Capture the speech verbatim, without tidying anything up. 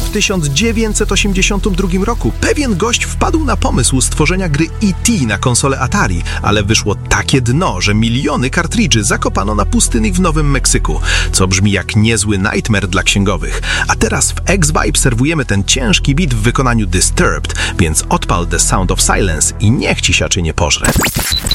W tysiąc dziewięćset osiemdziesiątym drugim roku pewien gość wpadł na pomysł stworzenia gry E T na konsolę Atari, ale wyszło takie dno, że miliony kartridży zakopano na pustyni w Nowym Meksyku, co brzmi jak niezły nightmare dla księgowych. A teraz w X-Vibe serwujemy ten ciężki beat w wykonaniu Disturbed, więc odpal The Sound of Silence i niech ci siaczy nie pożre.